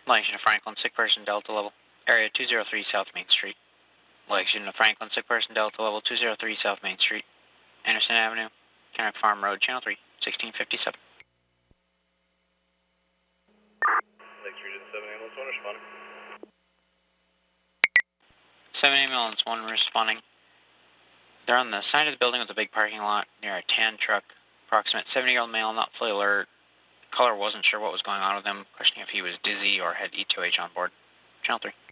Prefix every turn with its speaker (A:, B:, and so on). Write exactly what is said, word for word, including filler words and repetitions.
A: Location of Franklin, sick person, Delta level. Area two zero three South Main Street. Location of Franklin, sick person, Delta level two zero three South Main Street. Anderson Avenue, Kenneck Farm Road, Channel three, sixteen fifty-seven.
B: Lake Street to seven ambulance one responding.
A: seven ambulance one responding. They're on the side of the building with a big parking lot near a tan truck. Approximate seventy-year-old male, not fully alert. Caller wasn't sure what was going on with him, questioning if he was dizzy or had E two H on board. Channel three.